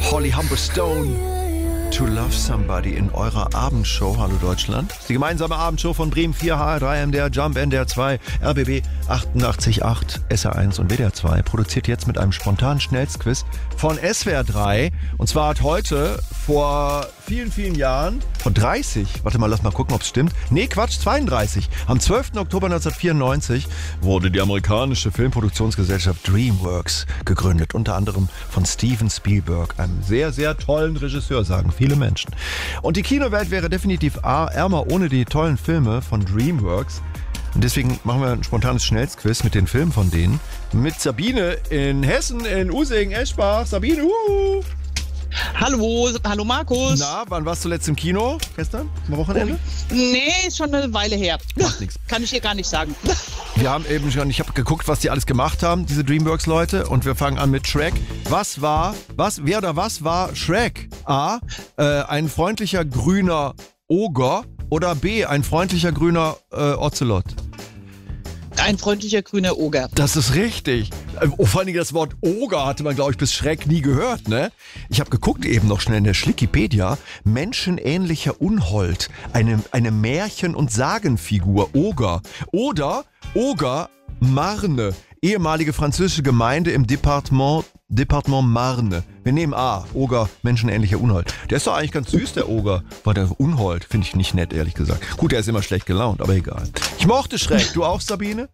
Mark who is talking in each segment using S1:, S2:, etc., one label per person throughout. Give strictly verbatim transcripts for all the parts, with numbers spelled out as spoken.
S1: Holly Humberstone. To Love Somebody in eurer Abendshow. Hallo Deutschland. Die gemeinsame Abendshow von Bremen vier, H R drei, M D R, Jump, N D R zwei, R B B achtundachtzig Komma acht, S R eins und W D R zwei. Produziert jetzt mit einem spontanen Schnellsquiz von S W R drei. Und zwar hat heute vor vielen, vielen Jahren, vor dreißig, warte mal, lass mal gucken, ob es stimmt. Nee, Quatsch, zweiunddreißig. Am zwölften Oktober neunzehnhundertvierundneunzig wurde die amerikanische Filmproduktionsgesellschaft DreamWorks gegründet. Unter anderem von Steven Spielberg, einem sehr, sehr tollen Regisseur, sagen viele Menschen. Und die Kinowelt wäre definitiv ärmer ohne die tollen Filme von DreamWorks. Und deswegen machen wir ein spontanes Schnellsquiz mit den Filmen von denen. Mit Sabine in Hessen, in Usingen, Eschbach. Sabine, uh.
S2: Hallo, hallo Markus.
S1: Na, wann warst du zuletzt im Kino? Gestern? Am Wochenende?
S2: Nee, ist schon eine Weile her.
S1: Macht nichts.
S2: Kann ich dir gar nicht sagen.
S1: Wir haben eben schon, ich habe geguckt, was die alles gemacht haben, diese DreamWorks-Leute. Und wir fangen an mit Shrek. Was war, was, wer oder was war Shrek? A, äh, ein freundlicher grüner Oger oder B, ein freundlicher grüner äh, Ocelot?
S2: Ein freundlicher grüner Oger.
S1: Das ist richtig. Oh, vor allem das Wort Oger hatte man, glaube ich, bis Schreck nie gehört, ne? Ich habe geguckt eben noch schnell in der Schlickipedia. Menschenähnlicher Unhold. Eine, eine Märchen- und Sagenfigur. Oger. Oder Oger Marne. Ehemalige französische Gemeinde im Departement, Departement Marne. Wir nehmen A. Oger, menschenähnlicher Unhold. Der ist doch eigentlich ganz süß, der Oger. War der Unhold? Finde ich nicht nett, ehrlich gesagt. Gut, der ist immer schlecht gelaunt, aber egal. Ich mochte Schreck. Du auch, Sabine?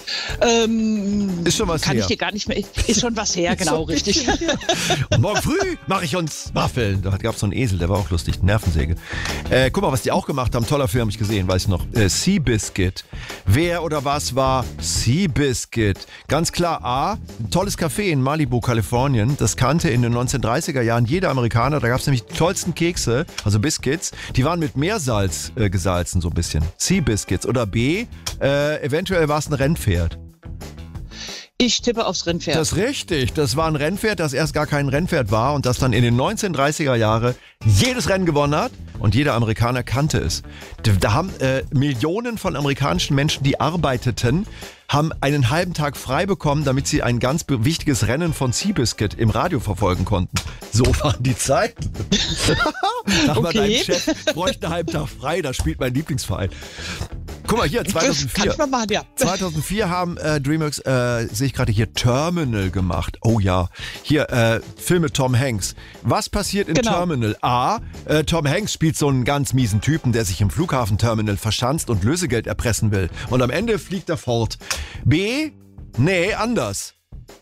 S2: Ähm,
S1: ist schon was
S2: kann
S1: her.
S2: Kann ich dir gar nicht mehr. Ist schon was her, genau, richtig.
S1: Und morgen früh mache ich uns Waffeln. Da gab es so einen Esel, der war auch lustig. Nervensäge. Äh, guck mal, was die auch gemacht haben. Toller Film, habe ich gesehen, weiß ich noch. Äh, Seabiscuit. Wer oder was war Seabiscuit? Ganz klar A. Ein tolles Café in Malibu, Kalifornien. Das kannte in den neunzehnhundertdreißiger Jahren jeder Amerikaner. Da gab es nämlich die tollsten Kekse, also Biscuits. Die waren mit Meersalz äh, gesalzen, so ein bisschen. Seabiscuits. Oder B. Äh, eventuell war es ein Rennpferd.
S2: Ich tippe aufs Rennpferd.
S1: Das ist richtig. Das war ein Rennpferd, das erst gar kein Rennpferd war und das dann in den neunzehnhundertdreißiger Jahren jedes Rennen gewonnen hat und jeder Amerikaner kannte es. Da haben äh, Millionen von amerikanischen Menschen, die arbeiteten, haben einen halben Tag frei bekommen, damit sie ein ganz wichtiges Rennen von Seabiscuit im Radio verfolgen konnten. So waren die Zeiten. Sag mal, dein Chef bräuchte einen halben Tag frei, da spielt mein Lieblingsverein. Guck mal hier, zweitausendvier.
S2: Kann ich mal machen, ja.
S1: zweitausendvier haben äh, DreamWorks, äh, sehe ich gerade hier, Terminal gemacht. Oh ja. Hier, äh, Film mit Tom Hanks. Was passiert in
S2: Genau.
S1: Terminal? A, äh, Tom Hanks spielt so einen ganz miesen Typen, der sich im Flughafenterminal verschanzt und Lösegeld erpressen will. Und am Ende fliegt er fort. B, nee, anders.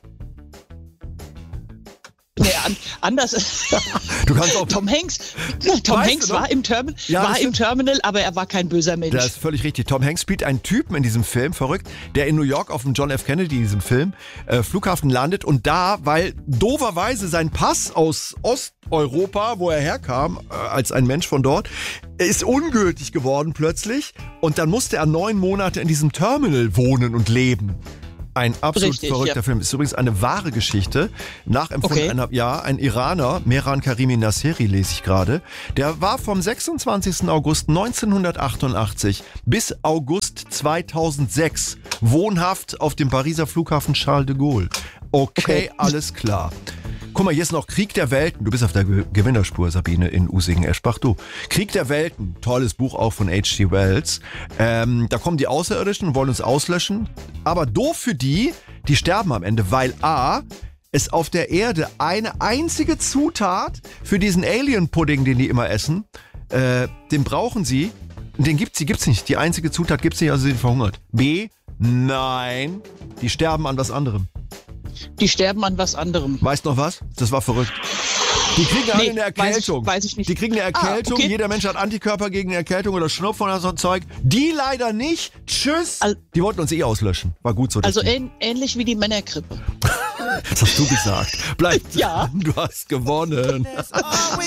S2: Nee, an, anders.
S1: Du kannst auch...
S2: Tom Hanks, Tom
S1: Weißt
S2: Hanks
S1: du noch?
S2: war, im, Termin,
S1: Ja, das
S2: war im
S1: stimmt.
S2: Terminal, aber er war kein böser Mensch.
S1: Das ist völlig richtig. Tom Hanks spielt einen Typen in diesem Film, verrückt, der in New York auf dem John F. Kennedy, in diesem Film, äh, Flughafen landet und da, weil dooferweise sein Pass aus Osteuropa, wo er herkam, äh, als ein Mensch von dort, ist ungültig geworden plötzlich und dann musste er neun Monate in diesem Terminal wohnen und leben. Ein absolut
S2: Richtig,
S1: verrückter
S2: ja.
S1: Film. Ist übrigens eine wahre Geschichte. Nachempfunden
S2: Okay.
S1: einer, ja, ein Iraner, Mehran Karimi Nasseri lese ich gerade. Der war vom sechsundzwanzigsten August neunzehnhundertachtundachtzig bis August zweitausendsechs wohnhaft auf dem Pariser Flughafen Charles de Gaulle. Okay,
S2: Okay.
S1: alles klar. Guck mal, hier ist noch Krieg der Welten. Du bist auf der Ge- Gewinnerspur, Sabine, in Usingen-Eschbach. Du, Krieg der Welten, tolles Buch auch von H G Wells. Ähm, da kommen die Außerirdischen und wollen uns auslöschen. Aber doof für die, die sterben am Ende, weil A, es auf der Erde eine einzige Zutat für diesen Alien-Pudding, den die immer essen, äh, den brauchen sie. Den gibt's, die gibt's nicht. Die einzige Zutat gibt's nicht, also sind verhungert. B, nein, die sterben an was anderem.
S2: Die sterben an was anderem.
S1: Weißt noch was? Das war verrückt. Die kriegen alle
S2: Nee,
S1: eine Erkältung.
S2: weiß ich- weiß ich nicht.
S1: Die kriegen eine Erkältung.
S2: Ah, okay.
S1: Jeder Mensch hat Antikörper gegen eine Erkältung oder Schnupfen oder so ein Zeug. Die leider nicht. Tschüss.
S2: Al-
S1: die wollten uns eh auslöschen. War gut so.
S2: Also
S1: deswegen.
S2: ähn, ähnlich wie die Männergrippe.
S1: Das hast du gesagt. Bleib
S2: Ja.
S1: dran. Du hast gewonnen.
S3: Always